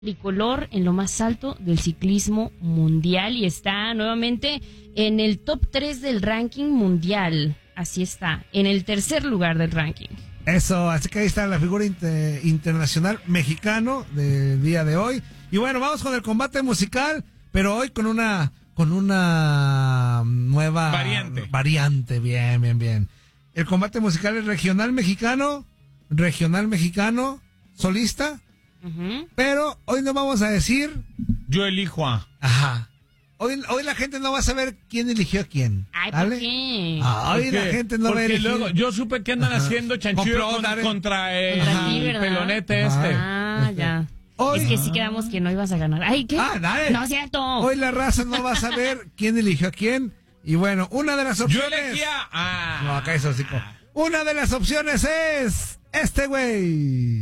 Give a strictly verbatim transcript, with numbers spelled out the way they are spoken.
tricolor en lo más alto del ciclismo mundial y está nuevamente en el top tres del ranking mundial. Así está, en el tercer lugar del ranking. Eso, así que ahí está la figura inter- internacional mexicano del día de hoy. Y bueno, vamos con el combate musical, pero hoy con una con una nueva variante. Variante, bien, bien, bien. El combate musical es regional mexicano, regional mexicano, solista. Uh-huh. Pero hoy no vamos a decir yo elijo a. Ajá. Hoy, hoy la gente no va a saber quién eligió a quién. Ay, ¿por qué? Ah, hoy la gente no va a elegir. Luego yo supe que andan Ajá. haciendo chanchullo con, contra el, contra ti, el pelonete Ajá. este. Ah, ya. Hoy, es que sí quedamos que no ibas a ganar. Ay, ¿qué? Ah, dale. No es cierto. Hoy la raza no va a saber quién eligió a quién. Y bueno, una de las opciones. Yo elegía a. No, acá es hocico. Una de las opciones es este güey.